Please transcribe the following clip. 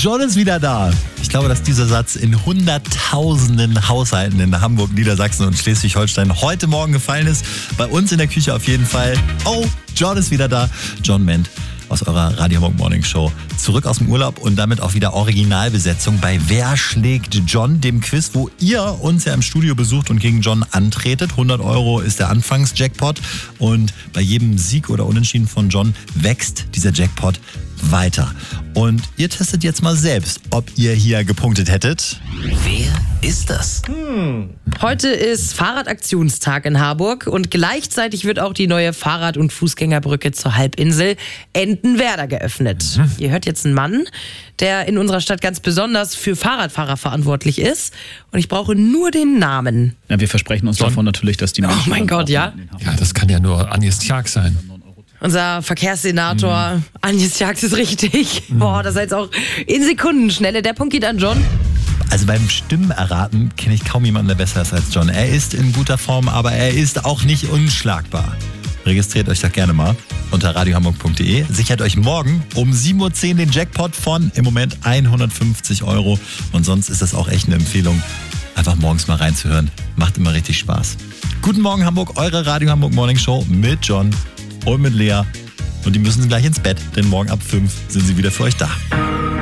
John ist wieder da. Ich glaube, dass dieser Satz in hunderttausenden Haushalten in Hamburg, Niedersachsen und Schleswig-Holstein heute Morgen gefallen ist. Bei uns in der Küche auf jeden Fall. Oh, John ist wieder da. John Ment aus eurer Radio Hamburg Morning Show. Zurück aus dem Urlaub und damit auch wieder Originalbesetzung bei Wer schlägt John, dem Quiz, wo ihr uns ja im Studio besucht und gegen John antretet. 100 € ist der Anfangsjackpot und bei jedem Sieg oder Unentschieden von John wächst dieser Jackpot weiter. Und ihr testet jetzt mal selbst, ob ihr hier gepunktet hättet. Wer ist das? Heute ist Fahrradaktionstag in Harburg und gleichzeitig wird auch die neue Fahrrad- und Fußgängerbrücke zur Halbinsel Entenwerder geöffnet. Ihr hört jetzt einen Mann, der in unserer Stadt ganz besonders für Fahrradfahrer verantwortlich ist. Und ich brauche nur den Namen. Ja, wir versprechen uns davon natürlich, dass die Menschen... Oh mein Gott, ja. Ja, das kann ja nur Agnes Tjag sein. Unser Verkehrssenator Agnes Tjag ist richtig. Boah, das war jetzt auch in Sekundenschnelle. Der Punkt geht an John. Also beim Stimmenerraten kenne ich kaum jemanden, der besser ist als John. Er ist in guter Form, aber er ist auch nicht unschlagbar. Registriert euch doch gerne mal unter radiohamburg.de. Sichert euch morgen um 7:10 Uhr den Jackpot von im Moment 150 €. Und sonst ist das auch echt eine Empfehlung, einfach morgens mal reinzuhören. Macht immer richtig Spaß. Guten Morgen Hamburg, eure Radio Hamburg Morning Show mit John und mit Lea. Und die müssen gleich ins Bett, denn morgen ab 5 sind sie wieder für euch da.